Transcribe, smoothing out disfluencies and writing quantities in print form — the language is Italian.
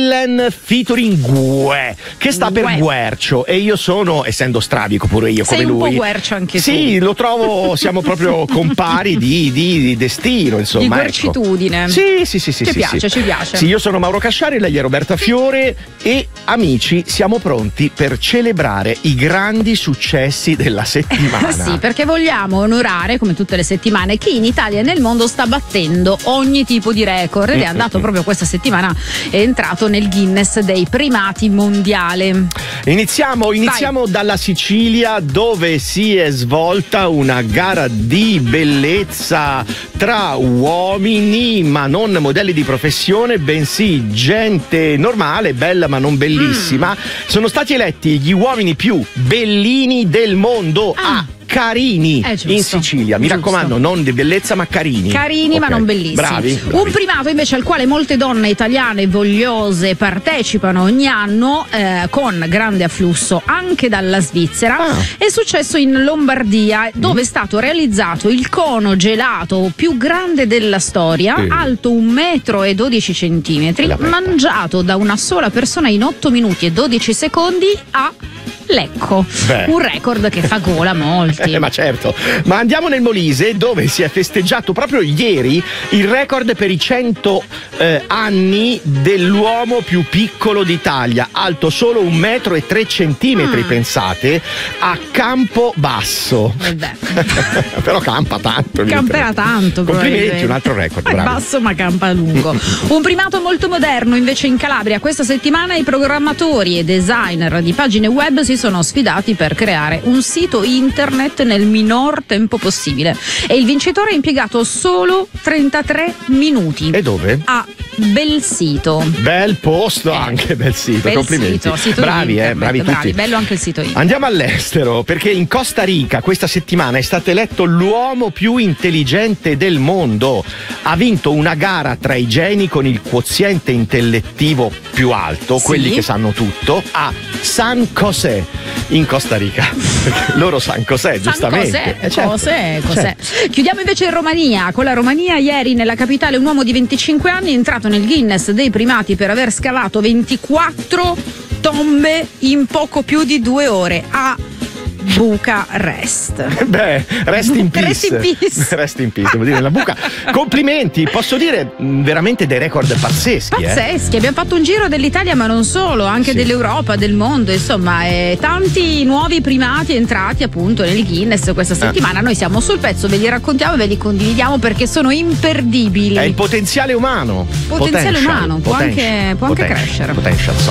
Villain featuring Gue, che sta per Guercio, e io sono, essendo strabico pure io come lui. Sei un po' Guercio anche tu. Sì, lo trovo, siamo proprio compari di destino, insomma. Di guercitudine. Ecco. Sì. Ci piace. Sì, io sono Mauro Casciari, lei è Roberta Fiore e amici, siamo pronti per celebrare i grandi successi della settimana. Sì, perché vogliamo onorare, come tutte le settimane, chi in Italia e nel mondo sta battendo ogni tipo di record ed è andato proprio questa settimana, è entrato nel Guinness dei primati mondiale. Iniziamo dalla Sicilia, dove si è svolta una gara di bellezza tra uomini, ma non modelli di professione, bensì gente normale, bella ma non bellissima. Sono stati eletti gli uomini più bellini del mondo a Carini, in Sicilia. Mi raccomando, non di bellezza ma carini. Carini, okay, ma non bellissimi. Bravi. Un primato invece al quale molte donne italiane vogliose partecipano ogni anno, con grande afflusso anche dalla Svizzera. È successo in Lombardia, dove è stato realizzato il cono gelato più grande della storia, alto 1,12 m, mangiato da una sola persona in 8 minuti e 12 secondi a Lecco. Un record che fa gola a molti. Ma certo. Ma andiamo nel Molise, dove si è festeggiato proprio ieri il record per i 100 anni dell'uomo più piccolo d'Italia, alto solo 1,03 m, pensate, a Campobasso. Però campa tanto. Camperà tanto. Complimenti, un altro record. Basso ma campa lungo. Un primato molto moderno invece in Calabria. Questa settimana i programmatori e designer di pagine web si sono sfidati per creare un sito internet nel minor tempo possibile, e il vincitore ha impiegato solo 33 minuti. E dove? A Belsito. Bel posto anche, Belsito. Complimenti. Sito bravi, internet, bravi tutti. Bello anche il sito internet. Andiamo all'estero, perché in Costa Rica questa settimana è stato eletto l'uomo più intelligente del mondo. Ha vinto una gara tra i geni con il quoziente intellettivo più alto, quelli che sanno tutto, a San José in Costa Rica. Loro San José, giustamente. Cos'è? Chiudiamo invece in Romania. Con la Romania, ieri nella capitale un uomo di 25 anni è entrato nel Guinness dei primati per aver scavato 24 tombe in poco più di 2 ore a Bucarest. Rest in peace. Rest in peace, devo dire, la Buca. Complimenti, posso dire, veramente dei record pazzeschi. Abbiamo fatto un giro dell'Italia, ma non solo, anche dell'Europa, del mondo, insomma, tanti nuovi primati entrati appunto nel Guinness questa settimana. Noi siamo sul pezzo, ve li raccontiamo e ve li condividiamo perché sono imperdibili. È il potenziale umano. Può anche crescere.